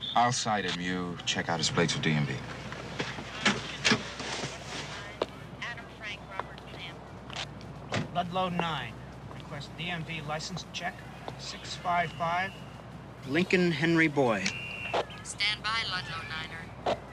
I'll cite him. You check out his plates with DMV. Adam Frank Robert Sam. Ludlow 9. Request DMV license check. 655. Lincoln Henry Boy. Stand by, Ludlow Niner.